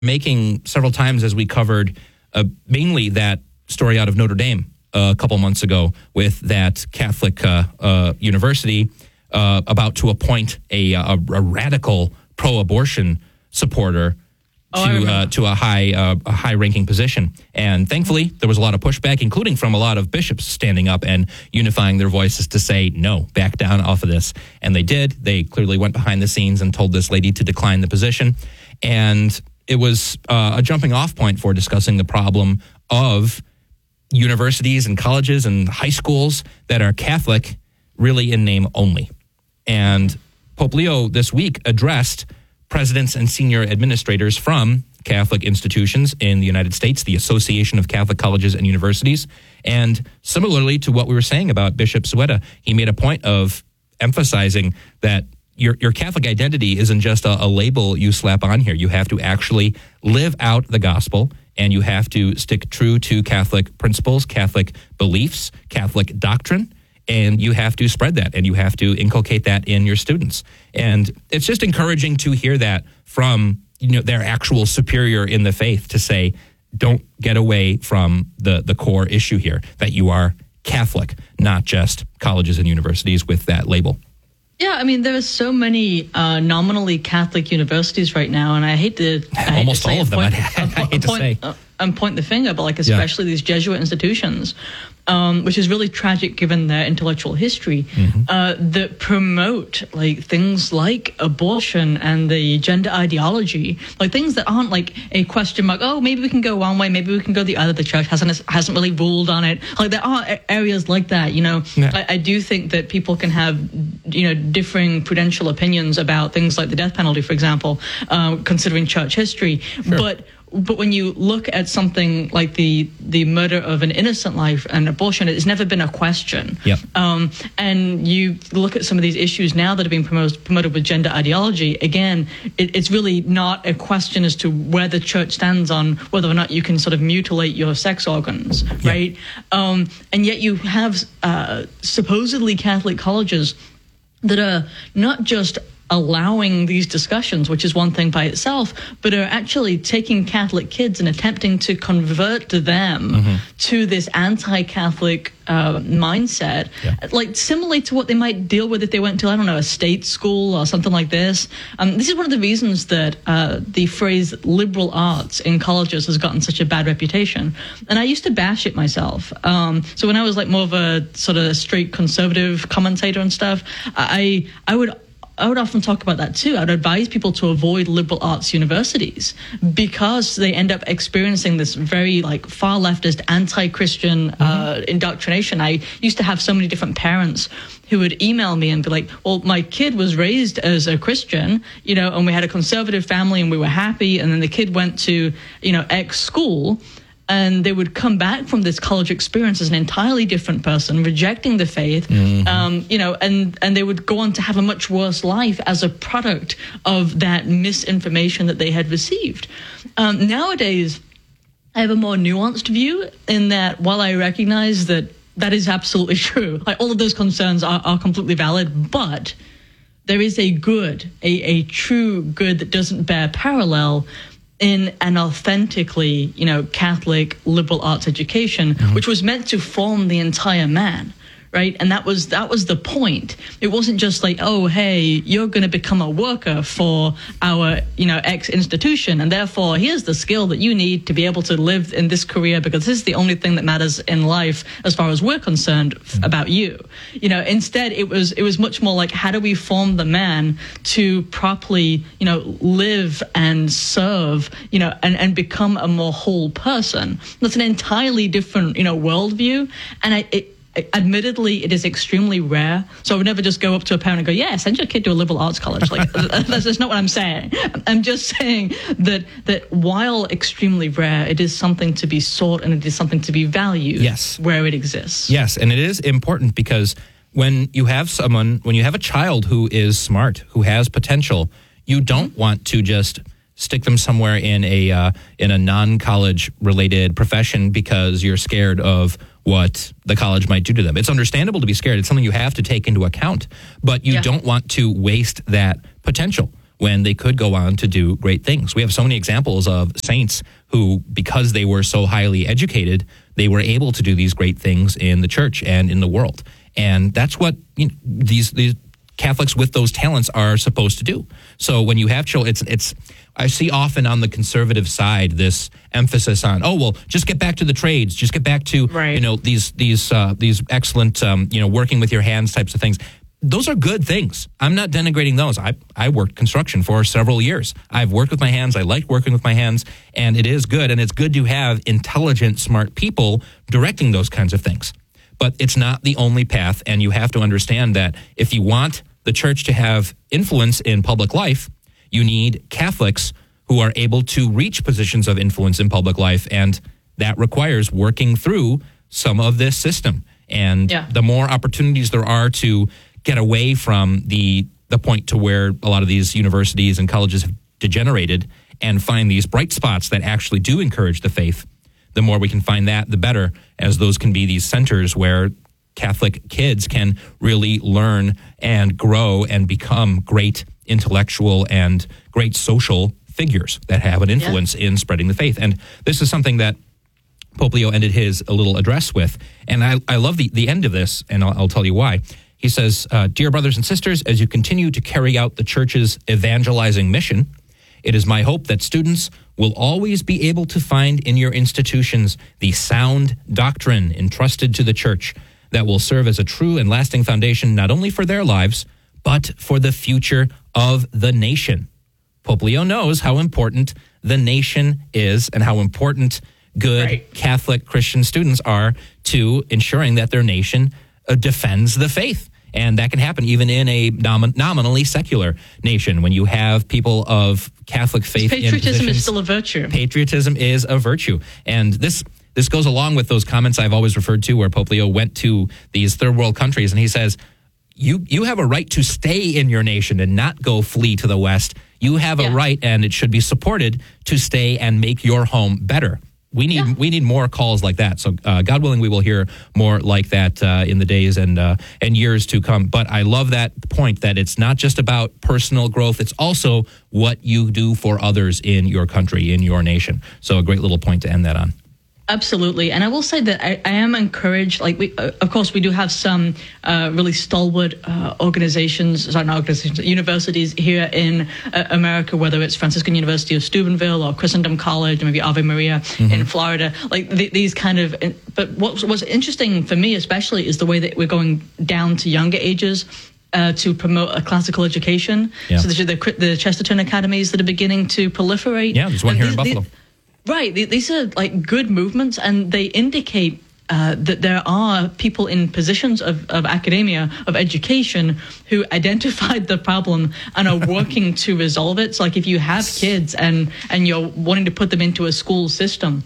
making several times as we covered mainly that story out of Notre Dame a couple months ago with that Catholic university about to appoint a radical pro-abortion supporter to a high-ranking position. And thankfully, there was a lot of pushback, including from a lot of bishops standing up and unifying their voices to say, no, back down off of this. And they did. They clearly went behind the scenes and told this lady to decline the position. And it was a jumping-off point for discussing the problem of universities and colleges and high schools that are Catholic, really in name only. And Pope Leo this week addressed presidents and senior administrators from Catholic institutions in the United States, the Association of Catholic Colleges and Universities. And similarly to what we were saying about Bishop Sueda, he made a point of emphasizing that your Catholic identity isn't just a label you slap on here. You have to actually live out the gospel, and you have to stick true to Catholic principles, Catholic beliefs, Catholic doctrine. And you have to spread that, and you have to inculcate that in your students. And it's just encouraging to hear that from their actual superior in the faith to say, don't get away from the core issue here, that you are Catholic, not just colleges and universities with that label. Yeah, I mean, there are so many nominally Catholic universities right now, and I hate to almost all of them. I hate to say. And point the finger, but especially these Jesuit institutions, which is really tragic given their intellectual history, that promote things like abortion and the gender ideology, things that aren't a question mark. Oh, maybe we can go one way, maybe we can go the other. The church hasn't really ruled on it. There are areas like that. I do think that people can have differing prudential opinions about things like the death penalty, for example, considering church history, Sure. But when you look at something like the murder of an innocent life and abortion, it's never been a question. Yep. And you look at some of these issues now that are being promoted with gender ideology. Again, it's really not a question as to where the church stands on whether or not you can sort of mutilate your sex organs, right? And yet you have supposedly Catholic colleges that are not just allowing these discussions, which is one thing by itself, but are actually taking Catholic kids and attempting to convert them to this anti-Catholic mindset, similarly to what they might deal with if they went to, I don't know, a state school or something like this. This is one of the reasons that the phrase liberal arts in colleges has gotten such a bad reputation. And I used to bash it myself. So when I was more of a sort of straight conservative commentator and stuff, I would often talk about that too. I'd advise people to avoid liberal arts universities because they end up experiencing this very far leftist, anti-Christian indoctrination. I used to have so many different parents who would email me and be like, well, my kid was raised as a Christian, and we had a conservative family and we were happy. And then the kid went to, X school. And they would come back from this college experience as an entirely different person, rejecting the faith, and they would go on to have a much worse life as a product of that misinformation that they had received. Nowadays, I have a more nuanced view in that while I recognize that is absolutely true, all of those concerns are completely valid, but there is a good, a true good that doesn't bear parallel in an authentically, Catholic liberal arts education, which was meant to form the entire man, right? And that was the point. It wasn't just oh, hey, you're going to become a worker for our, X institution, and therefore here's the skill that you need to be able to live in this career because this is the only thing that matters in life as far as we're concerned about you. Instead it was much more how do we form the man to properly, live and serve, and become a more whole person. That's an entirely different, worldview, and admittedly, it is extremely rare. So I would never just go up to a parent and go, yeah, send your kid to a liberal arts college. That's not what I'm saying. I'm just saying that while extremely rare, it is something to be sought and it is something to be valued where it exists. Yes, and it is important because when you have a child who is smart, who has potential, you don't want to just stick them somewhere in a non-college related profession because you're scared of what the college might do to them. It's understandable to be scared. It's something you have to take into account, but you don't want to waste that potential. when they could go on to do great things. We have so many examples of saints who, because they were so highly educated, they were able to do these great things in the church and in the world. And that's what these Catholics with those talents are supposed to do. So when you have children, it's I see often on the conservative side this emphasis on, oh well, just get back to the trades, just get back to these excellent working with your hands types of things. Those are good things. I'm not denigrating those. I worked construction for several years. I've worked with my hands. I like working with my hands, and it is good. And it's good to have intelligent, smart people directing those kinds of things. But it's not the only path, and you have to understand that if you want the church to have influence in public life, you need Catholics who are able to reach positions of influence in public life, and that requires working through some of this system. And the more opportunities there are to get away from the point to where a lot of these universities and colleges have degenerated and find these bright spots that actually do encourage the faith, the more we can find that, the better, as those can be these centers where Catholic kids can really learn and grow and become great intellectual and great social figures that have an influence in spreading the faith. And this is something that Pope Leo ended his little address with. And I love the end of this, and I'll tell you why. He says, "Dear brothers and sisters, as you continue to carry out the Church's evangelizing mission, it is my hope that students will always be able to find in your institutions the sound doctrine entrusted to the Church that will serve as a true and lasting foundation not only for their lives, but for the future of the nation." Pope Leo knows how important the nation is and how important good Catholic Christian students are to ensuring that their nation defends the faith. And that can happen even in a nominally secular nation when you have people of Catholic faith. Patriotism is still a virtue. Patriotism is a virtue. And this goes along with those comments I've always referred to where Pope Leo went to these third world countries and he says, you have a right to stay in your nation and not go flee to the West. You have a right, and it should be supported, to stay and make your home better. We need more calls like that. So God willing, we will hear more like that in the days and years to come. But I love that point that it's not just about personal growth. It's also what you do for others in your country, in your nation. So a great little point to end that on. Absolutely. And I will say that I am encouraged. Like, of course, we do have some really stalwart universities here in America, whether it's Franciscan University of Steubenville or Christendom College, or maybe Ave Maria in Florida. Like these kind of. But what's interesting for me, especially, is the way that we're going down to younger ages. To promote a classical education. So there's the Chesterton Academies that are beginning to proliferate. Yeah, there's one here in Buffalo. Right. These are like good movements, and they indicate that there are people in positions of academia, of education, who identified the problem and are working to resolve it. So like if you have kids and you're wanting to put them into a school system,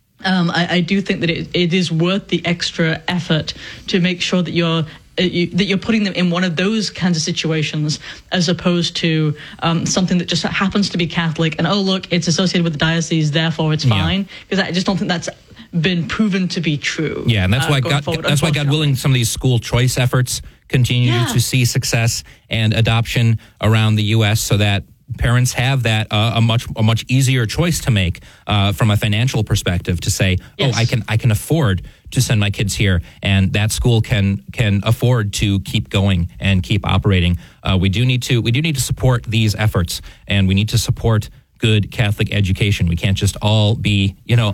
I do think that it is worth the extra effort to make sure that you're putting them in one of those kinds of situations, as opposed to something that just happens to be Catholic and, oh, look, it's associated with the diocese, therefore it's fine. Because I just don't think that's been proven to be true. Yeah, and that's why God willing, some of these school choice efforts continue to see success and adoption around the U.S. so that parents have that a much easier choice to make from a financial perspective to say, oh, I can afford to send my kids here, and that school can afford to keep going and keep operating. We do need to support these efforts, and we need to support good Catholic education. We can't just all be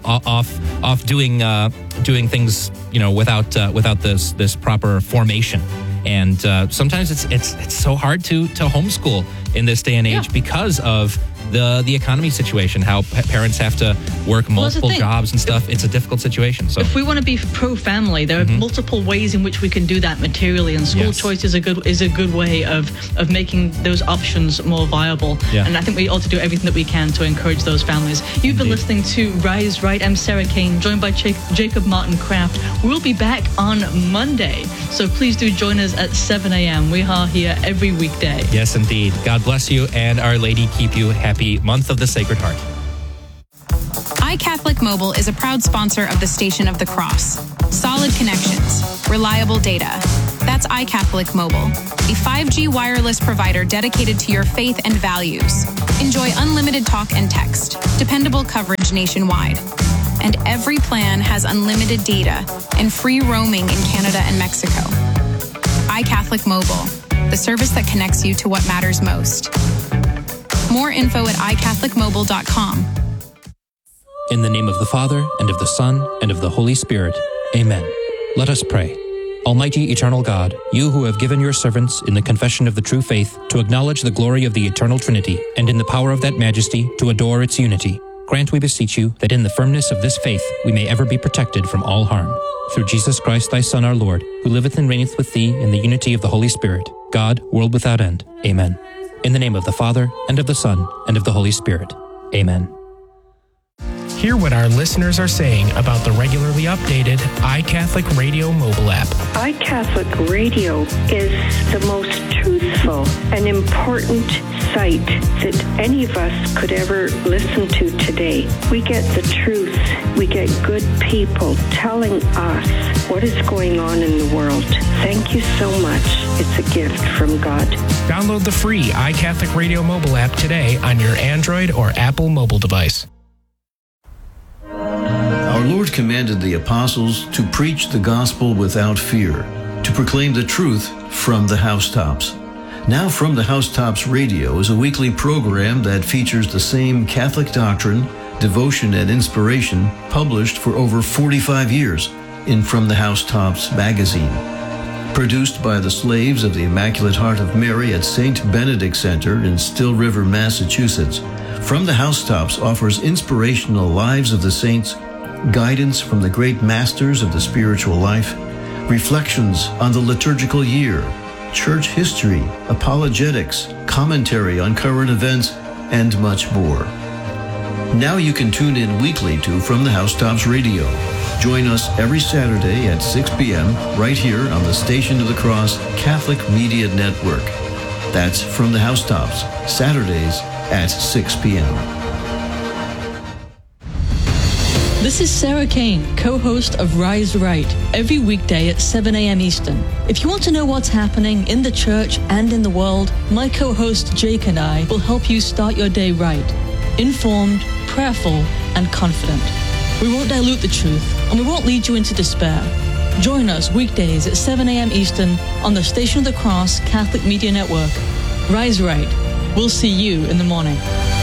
off doing things without this proper formation. And sometimes it's so hard to homeschool in this day and age because of the economy situation, how parents have to work multiple jobs and stuff. It's a difficult situation. So if we want to be pro-family, there are multiple ways in which we can do that materially, and school choice is a good way of making those options more viable. And I think we ought to do everything that we can to encourage those families. You've been listening to Rise Right. I'm Sarah Kane, joined by Jacob Martin Kraft. We'll be back on Monday, so please do join us at 7 a.m. We are here every weekday. Yes, indeed. God bless you, and Our Lady keep you. Happy Month of the Sacred Heart. iCatholic Mobile is a proud sponsor of the Station of the Cross. Solid connections, reliable data. That's That's iCatholic Mobile, a 5G wireless provider dedicated to your faith and values. Enjoy unlimited talk and text, dependable coverage nationwide. And every plan has unlimited data and free roaming in Canada and Mexico. iCatholic Mobile, the service that connects you to what matters most. More info at iCatholicMobile.com. In the name of the Father, and of the Son, and of the Holy Spirit. Amen. Let us pray. Almighty eternal God, you who have given your servants in the confession of the true faith to acknowledge the glory of the eternal Trinity, and in the power of that majesty to adore its unity, grant, we beseech you, that in the firmness of this faith we may ever be protected from all harm. Through Jesus Christ, thy Son, our Lord, who liveth and reigneth with thee in the unity of the Holy Spirit, God, world without end. Amen. In the name of the Father, and of the Son, and of the Holy Spirit. Amen. Hear what our listeners are saying about the regularly updated iCatholic Radio mobile app. iCatholic Radio is the most truthful and important site that any of us could ever listen to today. We get the truth. We get good people telling us what is going on in the world. Thank you so much. It's a gift from God. Download the free iCatholic Radio mobile app today on your Android or Apple mobile device. Our Lord commanded the apostles to preach the gospel without fear, to proclaim the truth from the housetops. Now From the Housetops Radio is a weekly program that features the same Catholic doctrine, devotion, and inspiration published for over 45 years in From the Housetops magazine. Produced by the slaves of the Immaculate Heart of Mary at St. Benedict Center in Still River, Massachusetts, From the Housetops offers inspirational lives of the saints, guidance from the great masters of the spiritual life, reflections on the liturgical year, church history, apologetics, commentary on current events, and much more. Now you can tune in weekly to From the Housetops Radio. Join us every Saturday at 6 p.m. right here on the Station of the Cross Catholic Media Network. That's From the Housetops, Saturdays at 6 p.m. This is Sarah Kane, co-host of Rise Right, every weekday at 7 a.m. Eastern. If you want to know what's happening in the church and in the world, my co-host Jake and I will help you start your day right, informed, prayerful, and confident. We won't dilute the truth, and we won't lead you into despair. Join us weekdays at 7 a.m. Eastern on the Station of the Cross Catholic Media Network. Rise Right. We'll see you in the morning.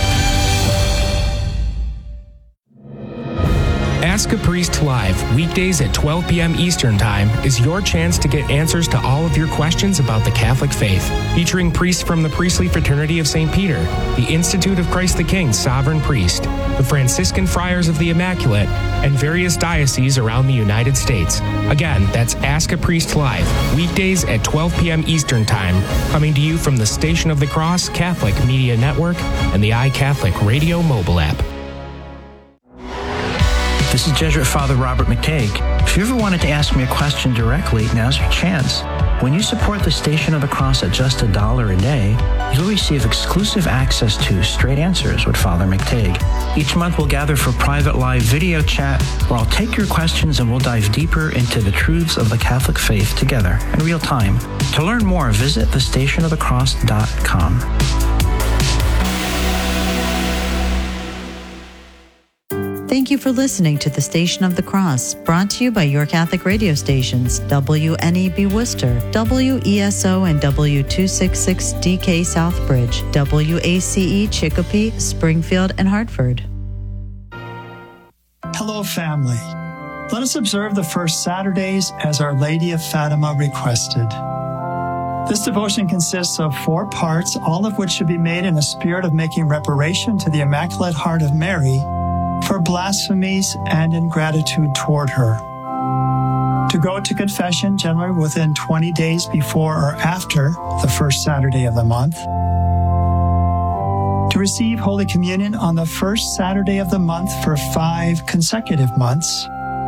Ask a Priest Live, weekdays at 12 p.m. Eastern Time, is your chance to get answers to all of your questions about the Catholic faith. Featuring priests from the Priestly Fraternity of St. Peter, the Institute of Christ the King Sovereign Priest, the Franciscan Friars of the Immaculate, and various dioceses around the United States. Again, that's Ask a Priest Live, weekdays at 12 p.m. Eastern Time, coming to you from the Station of the Cross Catholic Media Network and the iCatholic Radio mobile app. This is Jesuit Father Robert McTague. If you ever wanted to ask me a question directly, now's your chance. When you support the Station of the Cross at just $1 a day, you'll receive exclusive access to Straight Answers with Father McTague. Each month we'll gather for private live video chat where I'll take your questions and we'll dive deeper into the truths of the Catholic faith together in real time. To learn more, visit thestationofthecross.com. Thank you for listening to the Station of the Cross, brought to you by your Catholic radio stations, WNEB Worcester, WESO and W266DK Southbridge, WACE Chicopee, Springfield, and Hartford. Hello, family. Let us observe the first Saturdays as Our Lady of Fatima requested. This devotion consists of 4 parts, all of which should be made in a spirit of making reparation to the Immaculate Heart of Mary for blasphemies and ingratitude toward her. To go to confession generally within 20 days before or after the first Saturday of the month. To receive Holy Communion on the first Saturday of the month for 5 consecutive months.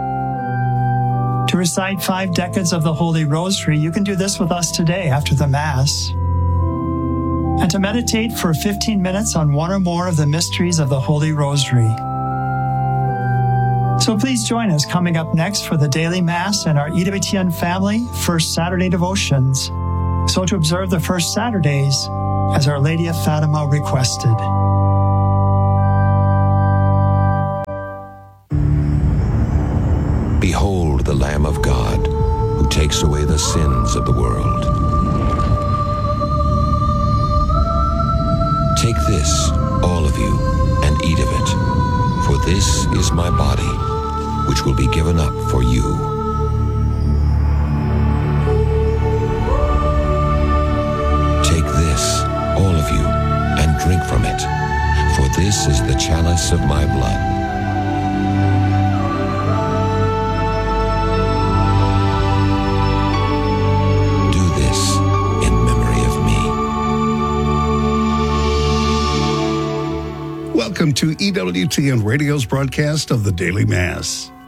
To recite 5 decades of the Holy Rosary. You can do this with us today after the Mass. And to meditate for 15 minutes on one or more of the mysteries of the Holy Rosary. So please join us coming up next for the Daily Mass and our EWTN family First Saturday devotions. So to observe the first Saturdays as Our Lady of Fatima requested. Behold the Lamb of God, who takes away the sins of the world. Take this, all of you, and eat of it, for this is my body, which will be given up for you. Take this, all of you, and drink from it, for this is the chalice of my blood. Welcome to EWTN Radio's broadcast of the Daily Mass.